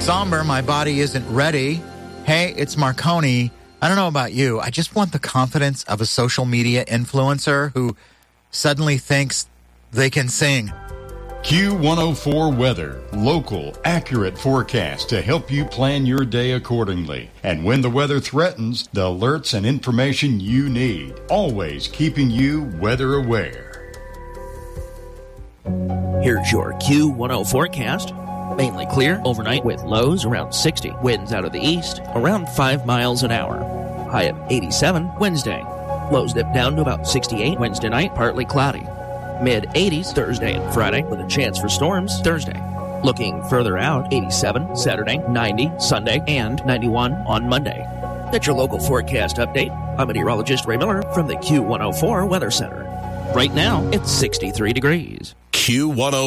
somber. My body isn't ready. Hey, it's Marconi. I don't know about you. I just want the confidence of a social media influencer who suddenly thinks they can sing. Q104 Weather. Local, accurate forecast to help you plan your day accordingly. And when the weather threatens, the alerts and information you need. Always keeping you weather aware. Here's your Q10 forecast. Mainly clear overnight with lows around 60. Winds out of the east around 5 miles an hour. High of 87 Wednesday. Lows dip down to about 68 Wednesday night, partly cloudy. Mid-80s Thursday and Friday with a chance for storms Thursday. Looking further out, 87 Saturday, 90 Sunday, and 91 on Monday. That's your local forecast update. I'm meteorologist Ray Miller from the Q104 Weather Center. Right now, it's 63 degrees. Q104.